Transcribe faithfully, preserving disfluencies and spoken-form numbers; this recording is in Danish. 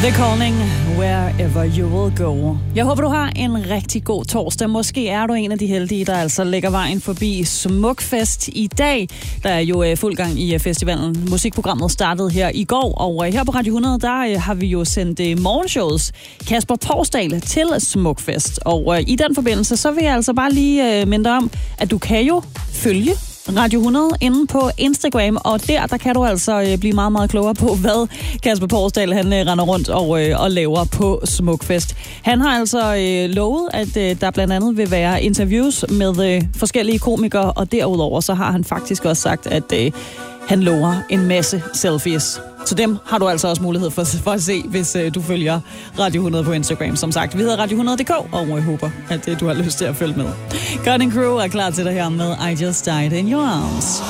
The Calling, Wherever You Will Go. Jeg håber, du har en rigtig god torsdag. Måske er du en af de heldige, der altså lægger vejen forbi Smukfest i dag. Der er jo fuld gang i festivalen. Musikprogrammet startede her i går, og her på Radio hundrede, der har vi jo sendt morgenshows Kasper Torsdal til Smukfest. Og i den forbindelse, så vil jeg altså bare lige minde om, at du kan jo følge Radio hundrede inde på Instagram, og der, der kan du altså blive meget, meget klogere på, hvad Kasper Torsdal han render rundt og, og laver på Smukfest. Han har altså øh, lovet, at øh, der blandt andet vil være interviews med øh, forskellige komikere, og derudover så har han faktisk også sagt, at øh, han lover en masse selfies. Så dem har du altså også mulighed for, for at se, hvis øh, du følger Radio hundrede på Instagram. Som sagt, vi hedder Radio hundrede punktum d k, og jeg håber, at øh, du har lyst til at følge med. Cutting Crew er klar til dig her med I Just Died in Your Arms.